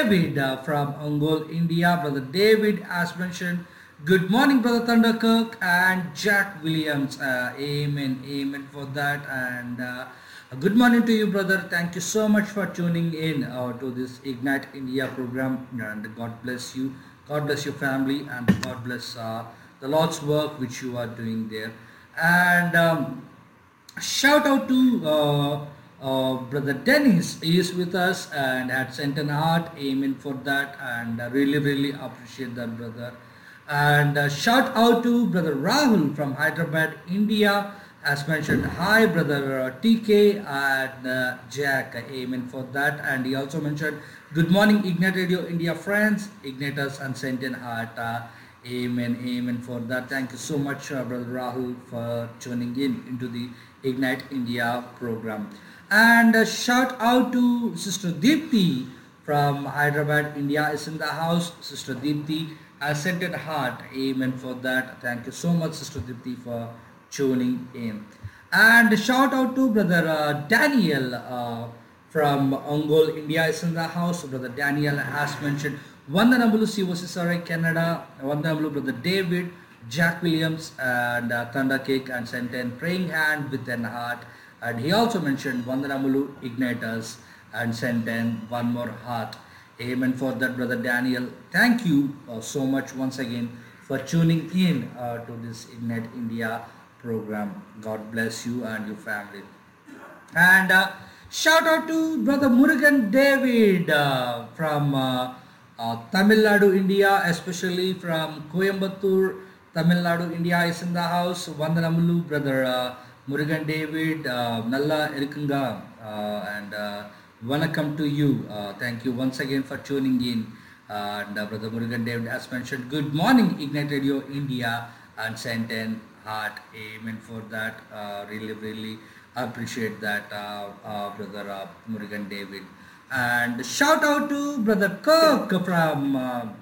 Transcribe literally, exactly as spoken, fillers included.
David uh, from Ongole, India. Brother David, as mentioned, good morning, Brother Thunderkirk and Jack Williams. Uh, amen, amen for that. And uh, good morning to you, brother. Thank you so much for tuning in uh, to this Ignite India program. And God bless you. God bless your family, and God bless uh, the Lord's work which you are doing there. And um, shout out to uh, uh, brother Dennis. He is with us and had sent an heart. Amen for that, and I really really appreciate that, brother. And uh, shout out to brother Rahul from Hyderabad, India. As mentioned, hi brother uh, T K and uh, Jack. Amen for that. And he also mentioned, good morning Ignite Radio India friends, Ignaters and sent an heart. Uh, Amen, amen for that. Thank you so much, uh, Brother Rahul, for tuning in into the Ignite India program. And uh, shout out to Sister Deepthi from Hyderabad, India is in the house. Sister Deepthi has sent a heart. Amen for that. Thank you so much, Sister Deepthi, for tuning in. And shout out to Brother uh, Daniel uh, from Ongole, India is in the house. Brother Daniel has mentioned Vandanamulu C O C S R I Canada, Vandanamulu Brother David, Jack Williams and uh, Thunder Cake and sent an praying hand with an heart. And he also mentioned Vandanamulu Igniters and sent in one more heart. Amen for that, Brother Daniel. Thank you uh, so much once again for tuning in uh, to this Ignite India program. God bless you and your family. And uh, shout out to Brother Murugan David uh, from uh, uh, Tamil Nadu, India, especially from Coimbatore, Tamil Nadu, India is in the house. Vandanamulu, Brother uh, Murugan David, uh, Nalla Irkunga, uh, and uh, Vanakkam to you. Uh, thank you once again for tuning in. Uh, and uh, Brother Murugan David has mentioned, good morning, Ignite Radio India, and sent an heart. Amen for that. Uh, really, really appreciate that, uh, uh, Brother uh, Murugan David. And shout out to Brother Kirk from uh,